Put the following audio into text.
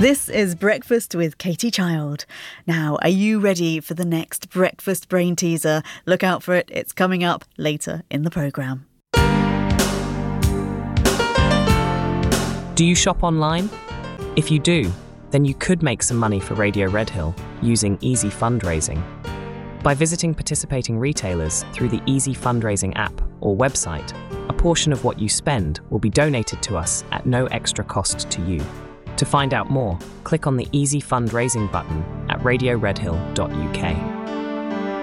This is Breakfast with Katie Child. Now, are you ready for the next breakfast brain teaser? Look out for it. It's coming up later in the programme. Do you shop online? If you do, then you could make some money for Radio Redhill using Easy Fundraising. By visiting participating retailers through the Easy Fundraising app or website, a portion of what you spend will be donated to us at no extra cost to you. To find out more, click on the Easy Fundraising button at radioredhill.uk.